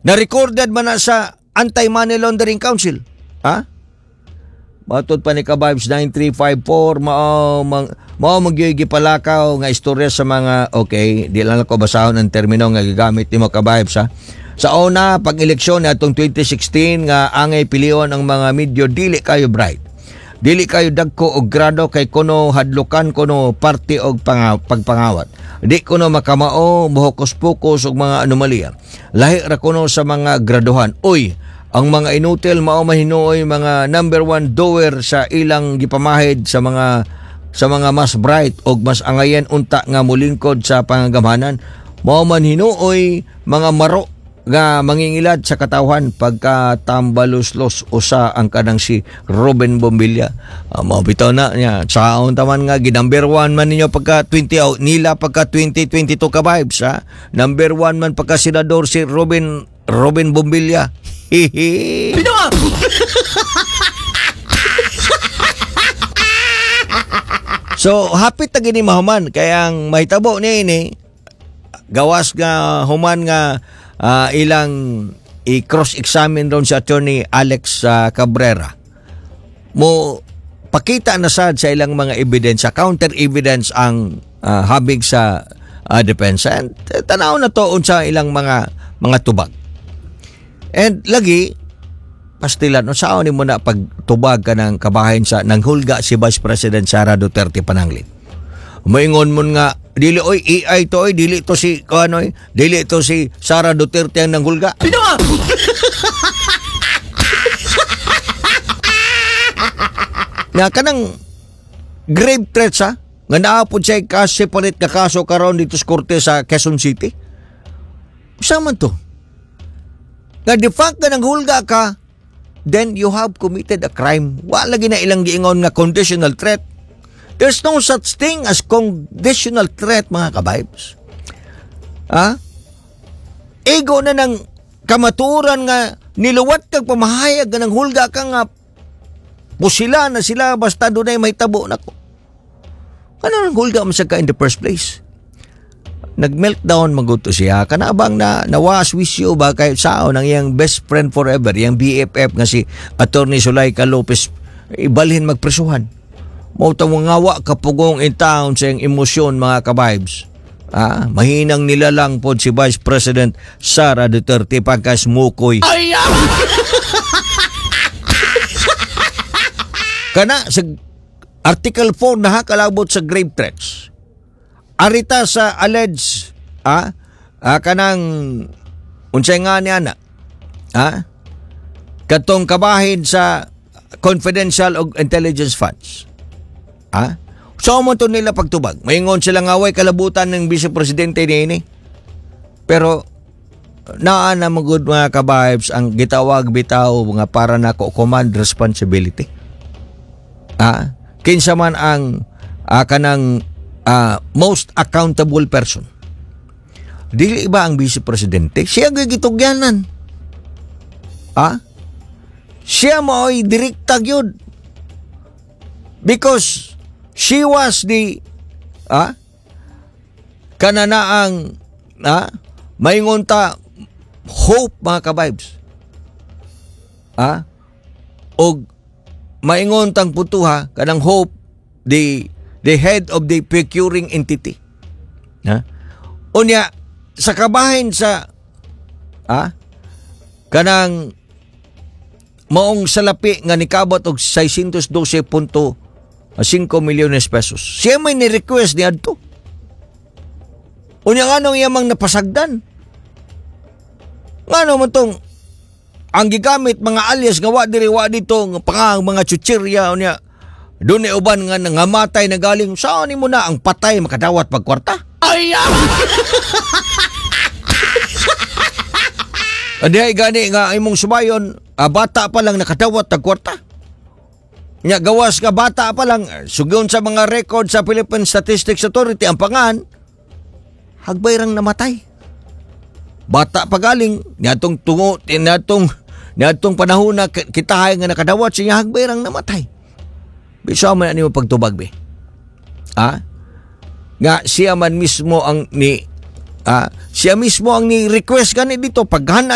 Na-recorded man na sa Anti-Money Laundering Council. Ha? Matod pa ni Ka-Vibes 9354, mao magyugi palakaw nga istorya sa mga, okay, di lang ako basahon ang termino nga gigamit ni mo Ka-Vibes, ha? Sa una, pag-eleksyon na itong 2016 nga angay pilion ang mga medyo dili kayo bright. Dili kayo dagko og grado kay kuno hadlukan kuno party og pagpangawat. Di kuno makamao mohokos-pokos og mga anomalya. Lahi ra kuno sa mga graduhan. Uy, ang mga inutil mao mahinuoy mga number one doer sa ilang gipamahid sa mga mas bright og mas angayen unta nga mulingkod sa pangagamhanan. Mao man hinuoy mga maro nga mangingilad sa katawhan pagkatambaluslos usa ang kanang si Ruben Bombilya. Mao bitaw na niya saon taman nga number 1 man ninyo pagka 20 nila pagka 2022 Ka-Vibes, ha. Number 1 man pagka senador si Ruben Bombilya. Bitaw. So hapit ta gini mahuman kaya ang mahitabo ni ini gawas nga human nga ilang i-cross-examine doon si Attorney Alex Cabrera. Mo pakita na sad sa ilang mga ebidensya, counter-evidence ang habig sa depensa. And tanaw na to sa ilang mga tubag. And lagi, pastilan, saan ni mo na pagtubag ka ng kabahin sa nanghulga si Vice President Sara Duterte Pananglit? Maingon mo nga, dili oy AI to oy, dili to si dili to si Sara Duterte ang nanghulga. Bitaw. Nga kanang grave threats, ha? Nga naapod siya separate ka kaso karon dito sa korte sa Quezon City. Sa man to? Nga de fact nga nanghulga ka, then you have committed a crime. Wala lagi na ilang giingon nga conditional threat. There's no such thing as conditional threat, mga Ka-Vibes. Ha? Ego na ng kamaturan nga niluwat kag pamahayag nga ng hulga ka nga pusila na sila basta doon ay may tabo na ko. Ano nang hulga mo siya ka in the first place? Nag-meltdown maguto siya. Kanabang na nawaswisyo ba kahit sao ng iyang best friend forever, yung BFF nga si Attorney Zuleika Lopez, ibalhin magpresuhan. Mautang ngawa kapugong in town sa iyang emosyon, mga Ka-Vibes. Mahinang nilalang po si Vice President Sara Duterte pagkasmukoy. Kana sa Article 4 na kalabot sa grave threats. Arita sa alleged kanang unsay nga ni ana katong kabahin sa confidential o intelligence funds. So mo to nila pagtubag. Maingon sila nga way kalabutan ng Vice Presidente niini. Pero naa na magud mga Ka-Vibes ang gitawag bitaw nga para nako command responsibility. Kinsa man ang kanang most accountable person. Dili ba ang Vice Presidente? Siya gitugyanan. Siya mo'y direkta gyud. Because she was the kananaang maingon ta hope, mga Ka-Vibes. Og maingon tang putuha kanang hope the head of the procuring entity. Unya sa kabahin sa kanang maong salapi nga nikabot og 612.5 milyones pesos. Siya may ni-request ni adto. Unya nga nung iyamang napasagdan. Nga naman tong ang gigamit mga alias nga wa dito nga pangang mga chuchirya unya doon ay uban nga nangamatay na galing saan mo na ang patay makadawat pagkwarta. Adi gani nga imong subayon bata pa lang nakadawat pagkwarta. Nya gawas ka bata pa lang sugon sa mga record sa Philippine Statistics Authority ang pangan hagbayrang namatay. Bata pa galing niadtong tungo niadtong panahon na kitahay nga nakadawat siya hagbayrang namatay. Bisa man ani mo pagtubag be. Nga siya mismo ang ni request gani dito paghana